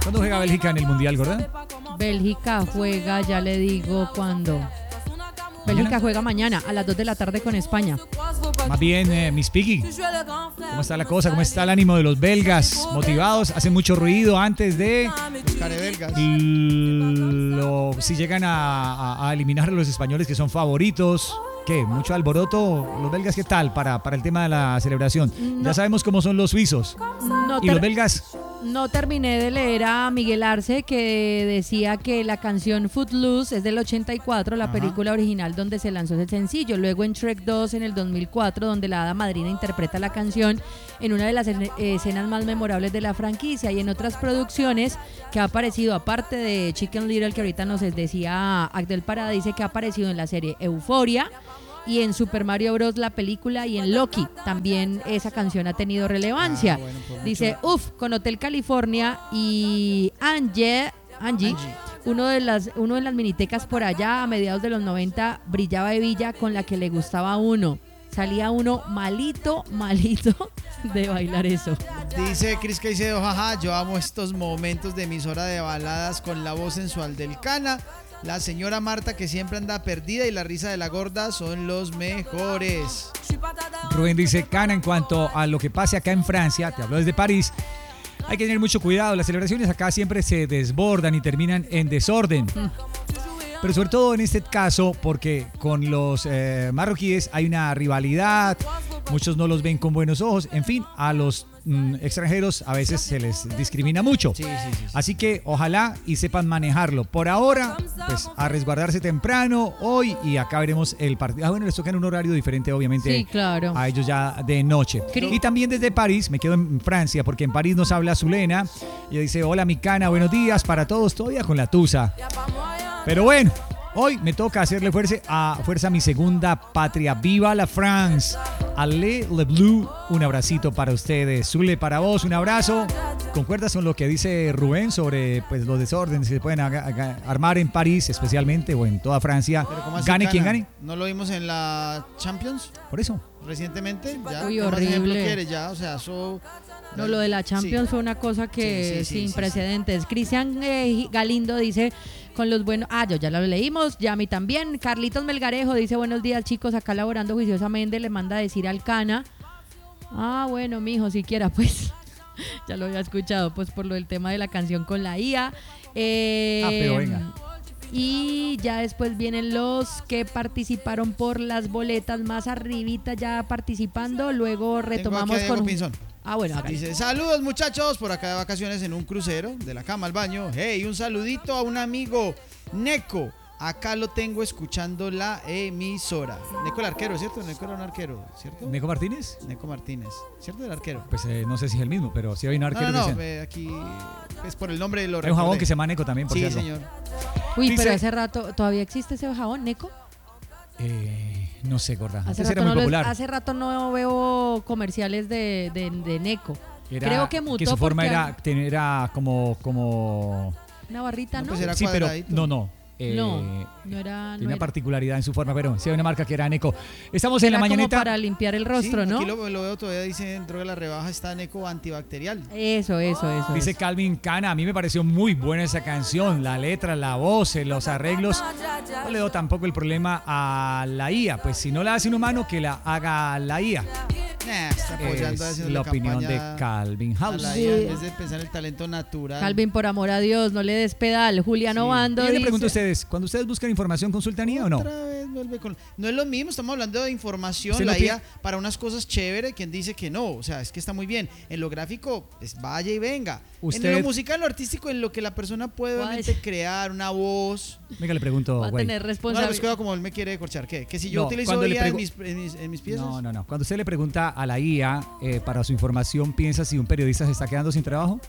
¿Cuándo juega Bélgica en el Mundial, gorda? Bélgica juega, ya le digo cuándo. Bélgica juega mañana a las 2 de la tarde con España. Más bien, Miss Piggy, ¿cómo está la cosa? ¿Cómo está el ánimo de los belgas? ¿Motivados? ¿Hacen mucho ruido antes de...? Carebelgas. Si llegan a eliminar a los españoles que son favoritos... ¿Qué? ¿Mucho alboroto? ¿Los belgas qué tal para el tema de la celebración? No. Ya sabemos cómo son los suizos. ¿Y los belgas? No terminé de leer a Miguel Arce, que decía que la canción Footloose es del 84, la película original donde se lanzó ese sencillo. Luego en Shrek 2 en el 2004, donde la hada madrina interpreta la canción en una de las escenas más memorables de la franquicia. Y en otras producciones que ha aparecido, aparte de Chicken Little, que ahorita nos decía Abdel Parada, dice que ha aparecido en la serie Euphoria y en Super Mario Bros. La película, y en Loki también esa canción ha tenido relevancia. Dice, con Hotel California y Angie, uno de las minitecas por allá a mediados de los 90, brillaba Evilla, con la que le gustaba a uno. Salía uno malito de bailar eso. Dice Cris Caicedo, jaja, yo amo estos momentos de emisora de baladas con la voz sensual del Cana. La señora Marta, que siempre anda perdida, y la risa de la gorda son los mejores. Rubén dice, Cana, en cuanto a lo que pase acá en Francia, te hablo desde París, hay que tener mucho cuidado. Las celebraciones acá siempre se desbordan y terminan en desorden. Pero sobre todo en este caso, porque con los marroquíes hay una rivalidad, muchos no los ven con buenos ojos, en fin, a los extranjeros a veces se les discrimina mucho. Sí. Así que ojalá y sepan manejarlo. Por ahora, pues a resguardarse temprano hoy, y acá veremos el partido. Bueno, les toca en un horario diferente, obviamente. Sí, claro. A ellos ya de noche. Y también desde París, me quedo en Francia, porque en París nos habla Zulena. Ella dice, hola mi Cana, buenos días para todos, todavía con la tusa. Pero bueno, hoy me toca hacerle fuerza a mi segunda patria. ¡Viva la France! Allez le Bleu, un abracito para ustedes. Zule, para vos, un abrazo. ¿Concuerdas con lo que dice Rubén sobre pues, los desórdenes que se pueden armar en París, especialmente, o en toda Francia? Gane quien gane. ¿No lo vimos en la Champions? Por eso. Recientemente, ya. Uy, horrible. ¿Qué quieres? Ya, o sea, No, lo de la Champions fue una cosa que sin precedentes. Cristian Galindo dice, con los buenos... yo ya lo leímos, Yami también. Carlitos Melgarejo dice, buenos días chicos, acá laborando juiciosamente, le manda a decir al Cana. Bueno, mijo, siquiera pues... ya lo había escuchado, pues por lo del tema de la canción con la IA. Pero venga. Y ya después vienen los que participaron por las boletas, más arribita ya participando. Luego retomamos con... bueno, dice, saludos muchachos, por acá de vacaciones en un crucero, de la cama al baño. Hey, un saludito a un amigo, Neco. Acá lo tengo escuchando la emisora. Neco el arquero, ¿cierto? Neco era un arquero, ¿cierto? ¿Neco Martínez? Neco Martínez, ¿cierto? El arquero. Pues no sé si es el mismo, pero sí hay un arquero. No, aquí es por el nombre de lo Hay un jabón que se llama Neco también, por cierto. Sí, señor. Uy, pero hace rato, ¿todavía existe ese jabón, Neco? No sé, gorda. Hace rato, era muy popular. Hace rato no veo comerciales de Neco. Creo que mutó. Que su forma era como... Una barrita, ¿no? Pues era sí, pero no era... Tiene una particularidad en su forma, pero sí hay una marca que era Neco. Estamos en la mañanita. Como para limpiar el rostro, ¿no? Aquí lo veo todavía, dice dentro de la rebaja está Neco antibacterial. Eso. Dice Calvin Cana, a mí me pareció muy buena esa canción, la letra, la voz, los arreglos. No le doy tampoco el problema a la IA, pues si no la hace un humano, que la haga la IA. Está apoyando, es la opinión de Calvin House. En vez de pensar en el talento natural. Calvin, por amor a Dios, no le des pedal. Juliano Bando yo le pregunto a ustedes, cuando ustedes buscan información, ¿consultan IA o no? No es lo mismo, estamos hablando de información, la IA para unas cosas chéveres, quien dice que no, o sea, es que está muy bien. En lo gráfico, pues vaya y venga. En lo musical, lo artístico, en lo que la persona puede obviamente crear una voz. Venga, le pregunto, va a tener responsabilidad. Como él me quiere corchar, ¿qué? Que si yo utilizo IA en mis piezas. No. Cuando usted le pregunta a la IA para su información, ¿piensa si un periodista se está quedando sin trabajo?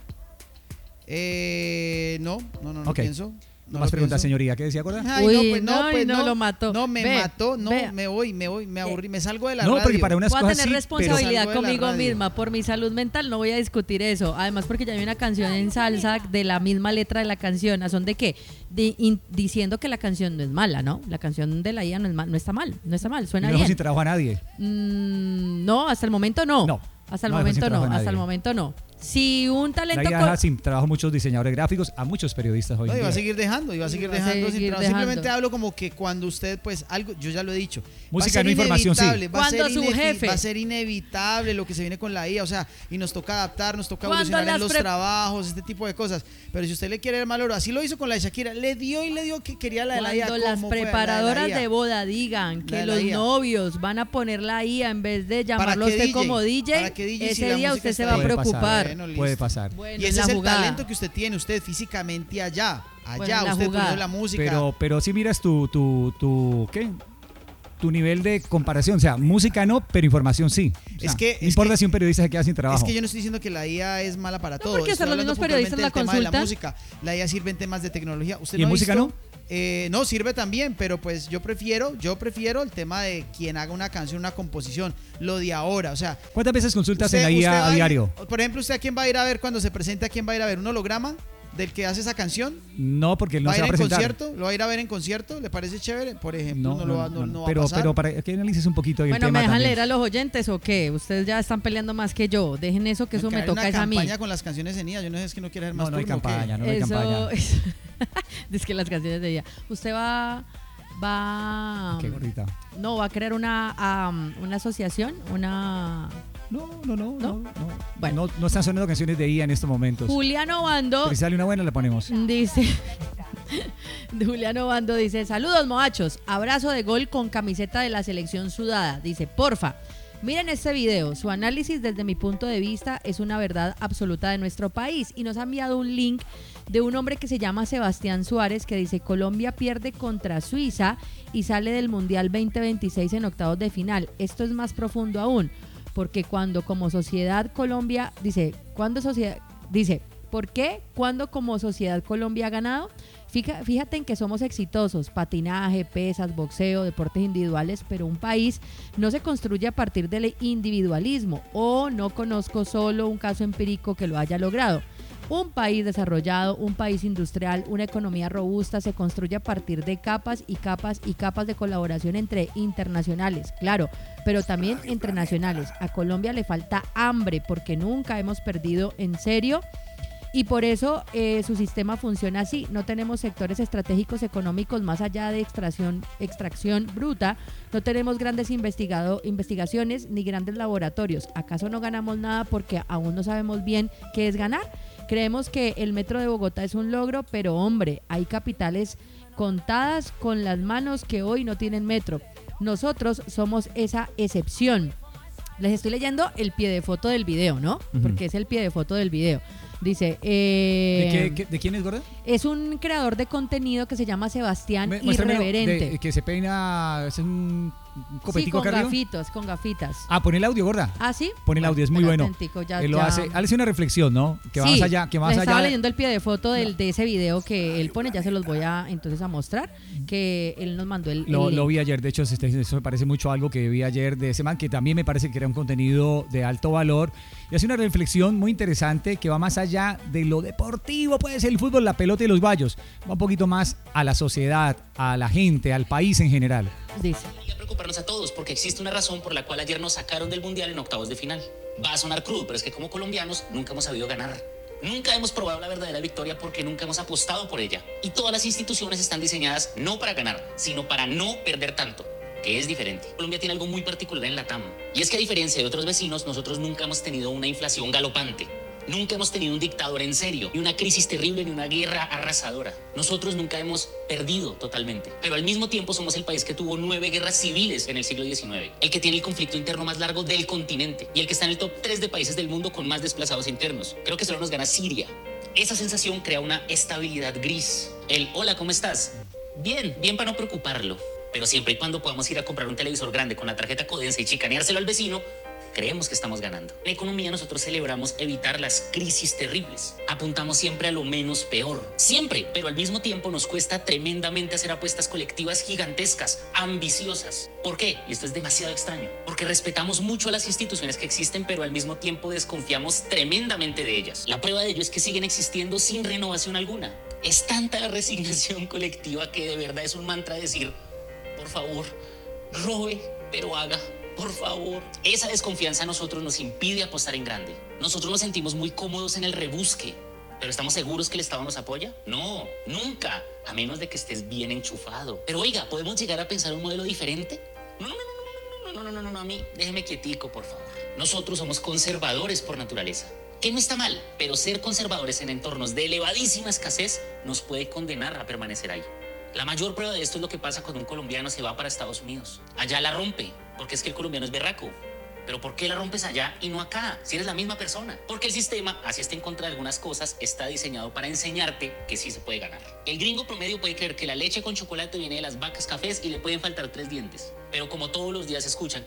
No pienso. No más preguntas, señoría. ¿Qué decía, Gorda? No, lo mató. No, mató. Me voy, me aburrí, me salgo de la radio. No, porque para unas voy cosas a tener responsabilidad conmigo misma. Por mi salud mental no voy a discutir eso. Además, porque ya hay una canción en salsa de la misma letra de la canción. ¿A son de qué? Diciendo que la canción no es mala, ¿no? La canción de la IA no está mal, suena bien. No sin trabajo a nadie. No, hasta el momento no. Hasta el momento no. Si un talento... La IA deja sin trabajo a muchos diseñadores gráficos, a muchos periodistas hoy en día. Va a seguir dejando sin trabajo. Simplemente hablo como que cuando usted, pues, algo, yo ya lo he dicho. Música, no información, sí. Va a ser inevitable lo que se viene con la IA, o sea, y nos toca adaptar, nos toca evolucionar en los trabajos, este tipo de cosas. Pero si usted le quiere dar mal oro, así lo hizo con la de Shakira, le dio que quería la de la IA. Cuando las preparadoras de boda digan que los novios van a poner la IA en vez de llamarlo usted como DJ, ese día usted se va a preocupar. Puede pasar. Bueno, y ese es el talento que usted tiene, usted físicamente allá, usted poniendo la música. Pero si miras tu nivel de comparación, o sea, música no, pero información sí. O sea, no importa si un periodista se queda sin trabajo. Es que yo no estoy diciendo que la IA es mala para todo. Porque los mismos periodistas la consultan. De la música. La IA sirve en temas de tecnología. ¿Usted ¿Y en música no? No, sirve también, pero pues yo prefiero el tema de quien haga una canción, una composición, lo de ahora, o sea. ¿Cuántas veces consultas en la IA a diario? Por ejemplo, ¿usted a quién va a ir a ver cuando se presente? ¿A quién va a ir a ver? ¿Un holograma del que hace esa canción? No, porque él no se va a presentar. Concierto? ¿Lo va a ir a ver en concierto? ¿Le parece chévere? Por ejemplo, no va a pasar. Pero para que analices un poquito el tema. Bueno, ¿me dejan también leer a los oyentes o qué? Ustedes ya están peleando más que yo. Dejen eso, que eso me toca es a mí. Campaña con las canciones en IA. Yo no sé, es que no quiere hacer más. No hay campaña, no hay eso, campaña. Es que las canciones de ella. Usted va Qué gordita. No, va a crear una asociación, una... No. Bueno. No están sonando canciones de IA en estos momentos. Juliano Bando... Si sale una buena, la ponemos. Dice... Juliano Bando dice: saludos, moachos. Abrazo de gol con camiseta de la selección sudada. Dice: porfa, miren este video. Su análisis desde mi punto de vista es una verdad absoluta de nuestro país. Y nos ha enviado un link de un hombre que se llama Sebastián Suárez, que dice: Colombia pierde contra Suiza y sale del Mundial 2026 en octavos de final. Esto es más profundo aún, porque cuando como sociedad Colombia, ¿por qué cuando como sociedad Colombia ha ganado? Fíjate en que somos exitosos: patinaje, pesas, boxeo, deportes individuales, pero un país no se construye a partir del individualismo, o no conozco solo un caso empírico que lo haya logrado. Un país desarrollado, un país industrial, una economía robusta se construye a partir de capas y capas y capas de colaboración entre internacionales, claro, pero también entre nacionales. A Colombia le falta hambre porque nunca hemos perdido en serio. Y por eso su sistema funciona así. No tenemos sectores estratégicos económicos más allá de extracción bruta. No tenemos grandes investigaciones ni grandes laboratorios. ¿Acaso no ganamos nada porque aún no sabemos bien qué es ganar? Creemos que el metro de Bogotá es un logro, pero hombre, hay capitales contadas con las manos que hoy no tienen metro. Nosotros somos esa excepción. Les estoy leyendo el pie de foto del video, ¿no? Porque es el pie de foto del video. Dice... ¿De quién es, gorda? Es un creador de contenido que se llama Sebastián Irreverente. Que se peina, es un copetico acá arriba. Con gafitas. Ah, pon el audio, gorda. ¿Ah, sí? Pon el audio, es muy bueno. Él lo hace una reflexión, ¿no? Que va más allá. Estaba leyendo el pie de foto de ese video que él pone, ya se los voy a mostrar, que él nos mandó el link. Lo vi ayer, de hecho, eso me parece mucho a algo que vi ayer de ese man, que también me parece que era un contenido de alto valor. Y hace una reflexión muy interesante que va más allá de lo deportivo, puede ser el fútbol, la pelota y los gallos. Va un poquito más a la sociedad, a la gente, al país en general. Dice: hay que preocuparnos a todos porque existe una razón por la cual ayer nos sacaron del mundial en octavos de final. Va a sonar crudo, pero es que como colombianos nunca hemos sabido ganar. Nunca hemos probado la verdadera victoria porque nunca hemos apostado por ella. Y todas las instituciones están diseñadas no para ganar, sino para no perder tanto, que es diferente. Colombia tiene algo muy particular en LATAM, y es que a diferencia de otros vecinos, nosotros nunca hemos tenido una inflación galopante. Nunca hemos tenido un dictador en serio, ni una crisis terrible, ni una guerra arrasadora. Nosotros nunca hemos perdido totalmente, pero al mismo tiempo somos el país que tuvo 9 guerras civiles en el siglo XIX, el que tiene el conflicto interno más largo del continente y el que está en el top 3 de países del mundo con más desplazados internos. Creo que solo nos gana Siria. Esa sensación crea una estabilidad gris. El hola, ¿cómo estás? Bien para no preocuparlo, pero siempre y cuando podamos ir a comprar un televisor grande con la tarjeta Codensa y chicaneárselo al vecino, creemos que estamos ganando. En economía nosotros celebramos evitar las crisis terribles. Apuntamos siempre a lo menos peor. Siempre, pero al mismo tiempo nos cuesta tremendamente hacer apuestas colectivas gigantescas, ambiciosas. ¿Por qué? Y esto es demasiado extraño. Porque respetamos mucho a las instituciones que existen, pero al mismo tiempo desconfiamos tremendamente de ellas. La prueba de ello es que siguen existiendo sin renovación alguna. Es tanta la resignación colectiva que de verdad es un mantra decir: por favor, robe, pero haga. Por favor. Esa desconfianza a nosotros nos impide apostar en grande. Nosotros nos sentimos muy cómodos en el rebusque. ¿Pero estamos seguros que el Estado nos apoya? No, nunca. A menos de que estés bien enchufado. Pero oiga, ¿podemos llegar a pensar un modelo diferente? No, a mí, déjeme quietico, por favor. Nosotros somos conservadores por naturaleza. Que no está mal, pero ser conservadores en entornos de elevadísima escasez nos puede condenar a permanecer ahí. La mayor prueba de esto es lo que pasa cuando un colombiano se va para Estados Unidos. Allá la rompe, porque es que el colombiano es berraco. Pero ¿por qué la rompes allá y no acá? Si eres la misma persona. Porque el sistema, así está en contra de algunas cosas, está diseñado para enseñarte que sí se puede ganar. El gringo promedio puede creer que la leche con chocolate viene de las vacas cafés y le pueden faltar 3 dientes. Pero como todos los días escuchan